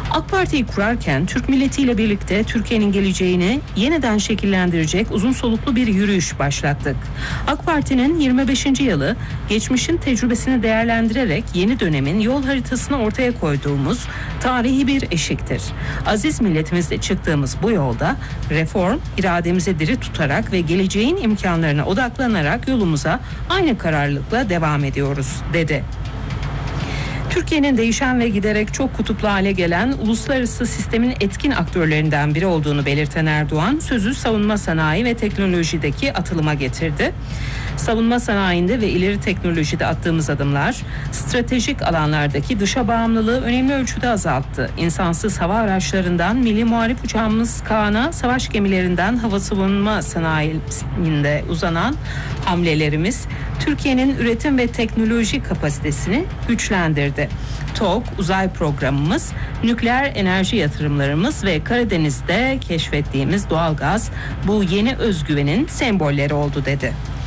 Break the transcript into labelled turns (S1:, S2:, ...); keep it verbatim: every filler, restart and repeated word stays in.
S1: AK Parti'yi kurarken Türk milletiyle birlikte Türkiye'nin geleceğini yeniden şekillendirecek uzun soluklu bir yürüyüş başlattık. AK Parti'nin yirmi beşinci yılı geçmişin tecrübesini değerlendirerek yeni dönemin yol haritasını ortaya koyduğumuz tarihi bir eşiktir. Aziz milletimizle çıktığımız bu yolda reform, irademizi diri tutarak ve geleceğin imkanlarına odaklanarak yolumuza aynı kararlılıkla devam ediyoruz, dedi. Türkiye'nin değişen ve giderek çok kutuplu hale gelen uluslararası sistemin etkin aktörlerinden biri olduğunu belirten Erdoğan, sözü savunma sanayi ve teknolojideki atılıma getirdi. Savunma sanayinde ve ileri teknolojide attığımız adımlar, stratejik alanlardaki dışa bağımlılığı önemli ölçüde azalttı. İnsansız hava araçlarından milli muharip uçağımız Kaan'a, savaş gemilerinden hava savunma sanayinde uzanan hamlelerimiz, Türkiye'nin üretim ve teknoloji kapasitesini güçlendirdi. TOG, uzay programımız, nükleer enerji yatırımlarımız ve Karadeniz'de keşfettiğimiz doğalgaz bu yeni özgüvenin sembolleri oldu, dedi.